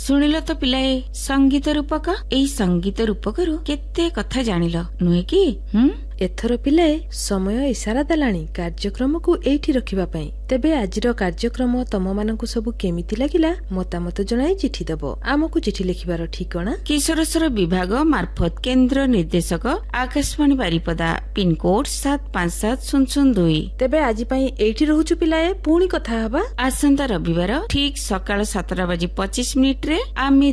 ଶୁଣିଲ ତ ପିଲାଏ, ସଙ୍ଗୀତ ରୂପକ। ଏଇ ସଙ୍ଗୀତ ରୂପକରୁ କେତେ କଥା ଜାଣିଲ, ନୁହେଁ କି? ଏଥର ପିଲାଏ ସମୟ ଇସାରା ଦେଲାଣି କାର୍ଯ୍ୟକ୍ରମକୁ ଏଇଠି ରଖିବା ପାଇଁ। ତେବେ ଆଜିର କାର୍ଯ୍ୟକ୍ରମ ତମମାନଙ୍କୁ ସବୁ କେମିତି ଲାଗିଲା ମତାମତ ଜଣାଇ ଚିଠି ଦେବ। ଆମକୁ ଚିଠି ଲେଖିବାର ଠିକଣା କିଶୋରସ୍ୱର ବିଭାଗ ମାର୍ଫତ କେନ୍ଦ୍ର ନିର୍ଦ୍ଦେଶକ ଆକାଶବାଣୀ ବାରିପଦା, ପିନକୋଡ 757002। ତେବେ ଆଜି ପାଇଁ ଏଇଠି ରହୁଛୁ ପିଲାଏ, ପୁଣି କଥା ହବା ଆସନ୍ତା ରବିବାର ଠିକ ସକାଳ 7:25 ଆମେ